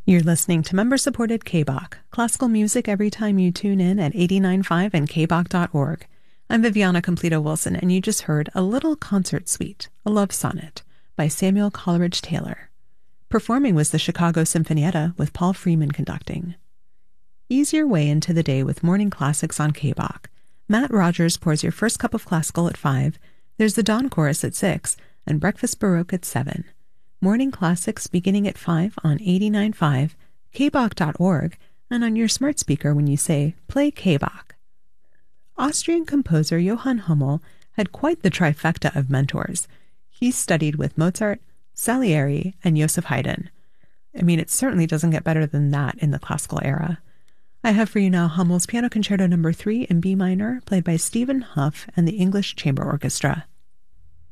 You're listening to member-supported KBOK, classical music every time you tune in at 89.5 and kbok.org. I'm Viviana Completo-Wilson, and you just heard A Little Concert Suite, a Love Sonnet, by Samuel Coleridge Taylor. Performing was the Chicago Sinfonietta with Paul Freeman conducting. Ease your way into the day with morning classics on KBOK. Matt Rogers pours your first cup of classical at 5, there's the Dawn Chorus at 6, and Breakfast Baroque at 7. Morning classics beginning at 5 on 89.5, kbok.org, and on your smart speaker when you say, play KBOK. Austrian composer Johann Hummel had quite the trifecta of mentors. He studied with Mozart, Salieri, and Joseph Haydn. I mean, it certainly doesn't get better than that in the classical era. I have for you now Hummel's Piano Concerto No. 3 in B minor, played by Stephen Huff and the English Chamber Orchestra.